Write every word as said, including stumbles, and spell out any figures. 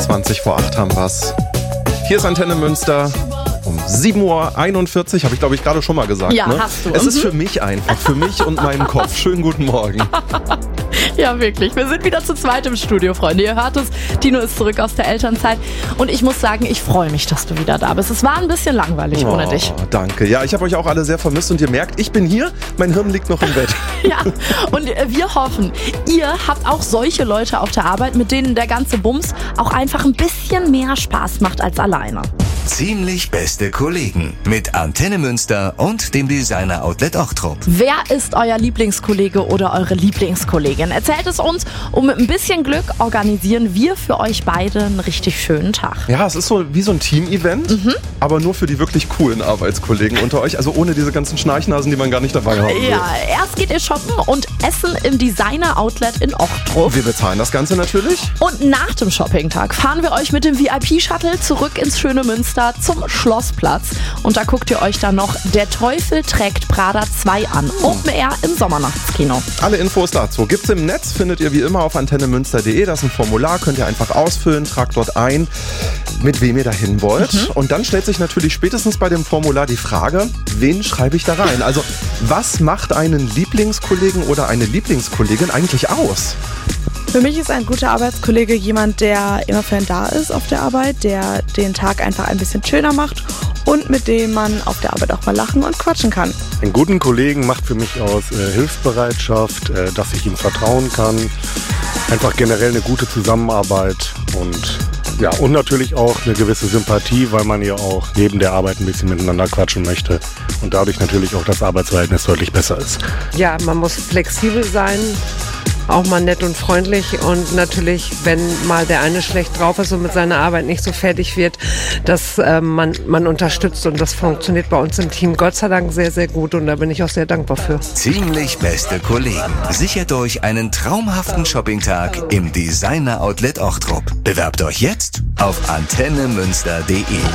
zwanzig vor acht haben wir's. Hier ist Antenne Münster. Um sieben Uhr einundvierzig, habe ich glaube ich gerade schon mal gesagt. Ja, ne? hast du. Es mhm. ist für mich einfach, für mich und meinen Kopf. Schönen guten Morgen. Ja, wirklich. Wir sind wieder zu zweit im Studio, Freunde. Ihr hört es, Tino ist zurück aus der Elternzeit. Und ich muss sagen, ich freue mich, dass du wieder da bist. Es war ein bisschen langweilig ohne oh, dich. Danke. Ja, ich habe euch auch alle sehr vermisst und ihr merkt, ich bin hier, mein Hirn liegt noch im Bett. Ja, und wir hoffen, ihr habt auch solche Leute auf der Arbeit, mit denen der ganze Bums auch einfach ein bisschen mehr Spaß macht als alleine. Ziemlich beste Kollegen mit Antenne Münster und dem Designer Outlet Ochtrup. Wer ist euer Lieblingskollege oder eure Lieblingskollegin? Erzählt es uns und mit ein bisschen Glück organisieren wir für euch beide einen richtig schönen Tag. Ja, es ist so wie so ein Team-Event, mhm. aber nur für die wirklich coolen Arbeitskollegen unter euch. Also ohne diese ganzen Schnarchnasen, die man gar nicht dabei haben will. Ja, erst geht ihr shoppen und essen im Designer Outlet in Ochtrup. Wir bezahlen das Ganze natürlich. Und nach dem Shoppingtag fahren wir euch mit dem V I P-Shuttle zurück ins schöne Münster zum Schlossplatz. Und da guckt ihr euch dann noch Der Teufel trägt Prada zwei an. Open Air im Sommernachtskino. Alle Infos dazu gibt's im Netz, findet ihr wie immer auf antenne münster punkt de. Das ist ein Formular, könnt ihr einfach ausfüllen, tragt dort ein, mit wem ihr dahin wollt. Mhm. Und dann stellt sich natürlich spätestens bei dem Formular die Frage, wen schreibe ich da rein? Also, was macht einen Lieblingskollegen oder eine Lieblingskollegin eigentlich aus? Für mich ist ein guter Arbeitskollege jemand, der immer für einen da ist auf der Arbeit, der den Tag einfach ein bisschen schöner macht und mit dem man auf der Arbeit auch mal lachen und quatschen kann. Einen guten Kollegen macht für mich aus äh, Hilfsbereitschaft, äh, dass ich ihm vertrauen kann, einfach generell eine gute Zusammenarbeit und ja, und natürlich auch eine gewisse Sympathie, weil man ja auch neben der Arbeit ein bisschen miteinander quatschen möchte und dadurch natürlich auch das Arbeitsverhältnis deutlich besser ist. Ja, man muss flexibel sein. Auch mal nett und freundlich und natürlich, wenn mal der eine schlecht drauf ist und mit seiner Arbeit nicht so fertig wird, dass äh, man, man unterstützt und das funktioniert bei uns im Team Gott sei Dank sehr, sehr gut und da bin ich auch sehr dankbar für. Ziemlich beste Kollegen. Sichert euch einen traumhaften Shoppingtag im Designer Outlet Ochtrup. Bewerbt euch jetzt auf antenne münster punkt de.